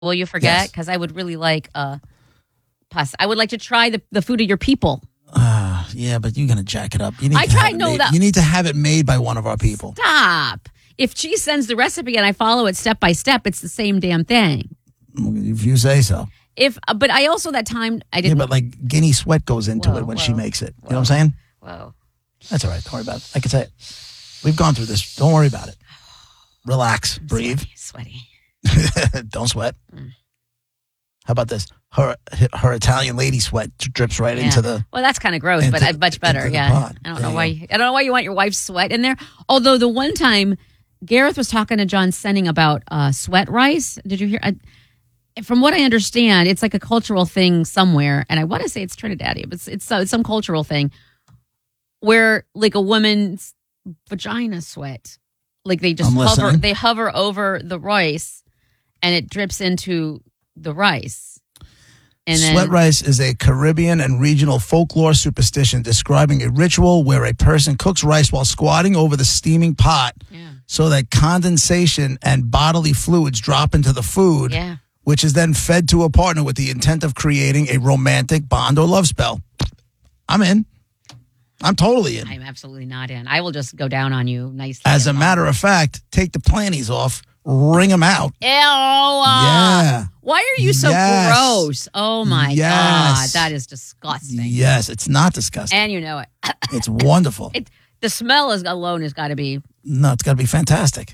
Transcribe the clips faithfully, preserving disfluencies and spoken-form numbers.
Will you forget? Because yes. I would really like uh, pasta. I would like to try the, the food of your people. Uh, yeah, but you're going to jack it up. You need I to tried, have no, made, that. You need to have it made by one of our people. Stop. If she sends the recipe and I follow it step by step, it's the same damn thing. If you say so. If, But I also, that time, I didn't. Yeah, but like guinea sweat goes into whoa, it when whoa, she makes it. Whoa, you know what I'm saying? Whoa. That's all right. Don't worry about it. I can say it. We've gone through this. Don't worry about it. Relax. I'm breathe. Sweaty. sweaty. Don't sweat. Mm. How about this? Her her Italian lady sweat drips right yeah. into the. Well, that's kind of gross, but much better. Yeah, pot. I don't there know why. You, I don't know why you want your wife's sweat in there. Although the one time Gareth was talking to John Senning about uh, sweat rice. Did you hear? I, from what I understand, it's like a cultural thing somewhere, and I want to say it's Trinidadian, but it's it's, uh, it's some cultural thing where like a woman's vagina sweat, like they just I'm hover, listening. they hover over the rice, and it drips into the rice. And Sweat then, rice is a Caribbean and regional folklore superstition describing a ritual where a person cooks rice while squatting over the steaming pot yeah. so that condensation and bodily fluids drop into the food, yeah. which is then fed to a partner with the intent of creating a romantic bond or love spell. I'm in. I'm totally in. I'm absolutely not in. I will just go down on you nicely. As a matter of fact, take the planties off, wring them out. Ew. Uh, yeah. Why are you so yes. gross? Oh, my yes. God. That is disgusting. Yes, it's not disgusting. And you know it. It's wonderful. It, the smell is alone has got to be. No, it's got to be fantastic.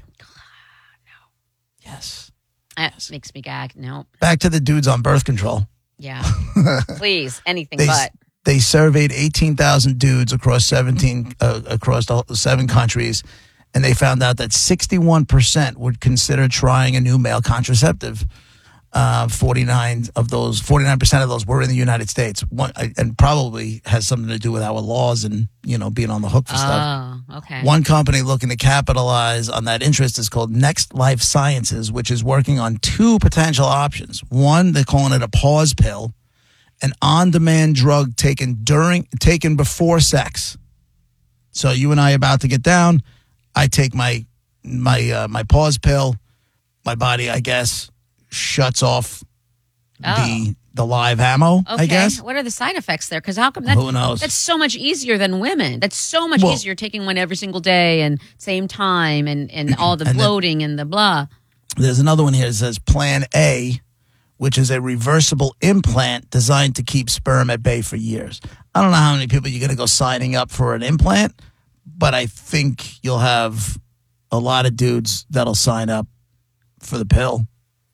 No. Yes. That yes. makes me gag. No. Back to the dudes on birth control. Yeah. Please, anything they, but. They surveyed eighteen thousand dudes across seventeen uh, across the seven countries, and they found out that sixty-one percent would consider trying a new male contraceptive. Uh, forty-nine of those, forty-nine percent of those were in the United States, One, and probably has something to do with our laws and, you know, being on the hook for oh, stuff. Oh, okay. One company looking to capitalize on that interest is called Next Life Sciences, which is working on two potential options. One, they're calling it a pause pill, an on-demand drug taken during, taken before sex. So you and I are about to get down. I take my my uh, my pause pill. My body, I guess, shuts off oh. the the live ammo. Okay. I guess. What are the side effects there? Because how come that? Who knows? That's so much easier than women. That's so much well, easier taking one every single day and same time and and all the and bloating then, and the blah. There's another one here that says Plan A, which is a reversible implant designed to keep sperm at bay for years. I don't know how many people you're going to go signing up for an implant, but I think you'll have a lot of dudes that'll sign up for the pill.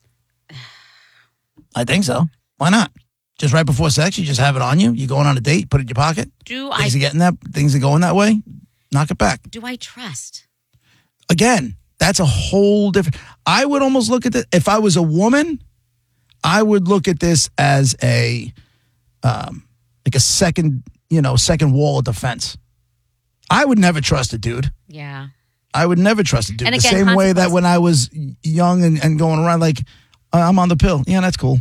I think so. Why not? Just right before sex, you just have it on you. You going on a date, put it in your pocket. Do things I, are getting that? Things are going that way. Knock it back. Do I trust? Again, that's a whole different. I would almost look at it if I was a woman. I would look at this as a, um, like a second, you know, second wall of defense. I would never trust a dude. Yeah. I would never trust a dude. And the again, same way that when I was young and, and going around, like, uh, I'm on the pill. Yeah, that's cool.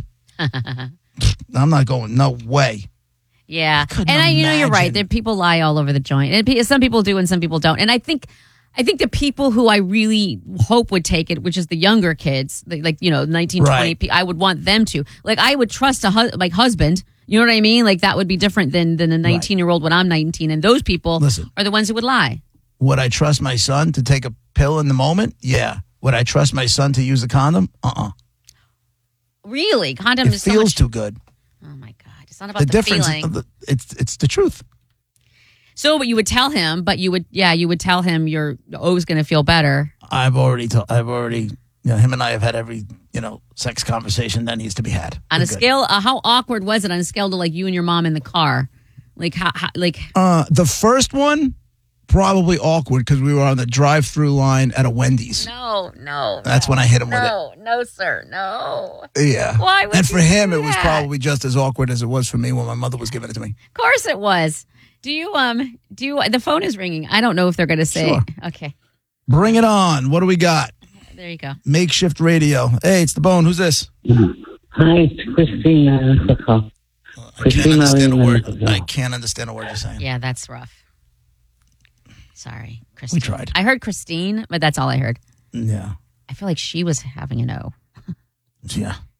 I'm not going. No way. Yeah. And I, you know, you're right. There, people lie all over the joint. And some people do and some people don't. And I think I think the people who I really hope would take it, which is the younger kids, like, you know, nineteen, right. twenty, I would want them to. Like, I would trust a hu- like husband. You know what I mean? Like, that would be different than, than a nineteen-year-old right. when I'm nineteen. And those people Listen, are the ones who would lie. Would I trust my son to take a pill in the moment? Yeah. Would I trust my son to use a condom? Uh-uh. Really? Condom it is so feels much- too good. Oh, my God. It's not about the, the difference. feeling. The, it's, it's the truth. So, but you would tell him, but you would, yeah, you would tell him you're always going to feel better. I've already told, I've already, you know, him and I have had every, you know, sex conversation that needs to be had. On We're a good. scale, uh, how awkward was it on a scale to like you and your mom in the car? Like, how, how like, uh, the first one, probably awkward because we were on the drive-through line at a Wendy's. No, no. That's no, when I hit him no, with No, it. no, sir, no. Yeah. Why would And you for him, do it was that? probably just as awkward as it was for me when my mother was giving it to me. Of course it was. Do you, um, do you, the phone is ringing. I don't know if they're going to say, Sure. Okay. Bring it on. What do we got? There you go. Makeshift radio. Hey, it's the Bone. Who's this? Hi, it's Christina. I can't understand a word. I can't understand a word you're saying. Yeah, that's rough. Sorry, Christine. We tried. I heard Christine, but that's all I heard. Yeah. I feel like she was having an O. Yeah.